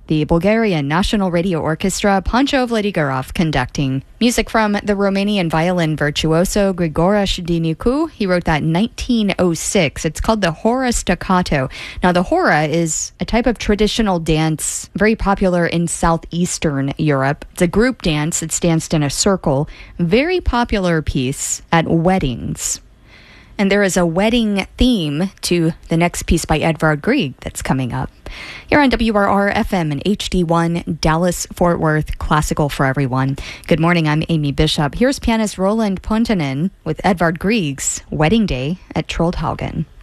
The Bulgarian National Radio Orchestra, Pancho Vladigarov conducting. Music from the Romanian violin virtuoso Grigoras Dinicu. He wrote that in 1906. It's called the Hora Staccato. Now, the hora is a type of traditional dance very popular in southeastern Europe. It's a group dance that's danced in a circle. Very popular piece at weddings. And there is a wedding theme to the next piece by Edvard Grieg that's coming up. Here on WRR-FM and HD1, Dallas-Fort Worth, classical for everyone. Good morning, I'm Amy Bishop. Here's pianist Roland Pontonen with Edvard Grieg's Wedding Day at Troldhaugen.